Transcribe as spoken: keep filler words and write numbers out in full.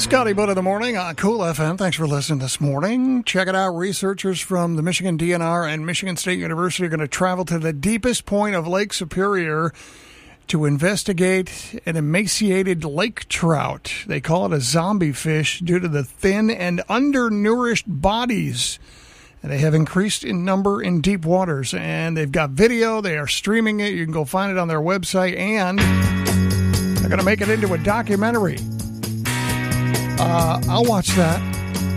Scotty Butt in the morning on Cool F M. Thanks for listening this morning. Check it out. Researchers from the Michigan D N R and Michigan State University are going to travel to the deepest point of Lake Superior to investigate an emaciated lake trout. They call it a zombie fish due to the thin and undernourished bodies. And they have increased in number in deep waters. And they've got video. They are streaming it. You can go find it on their website. And they're going to make it into a documentary. Uh, I'll watch that.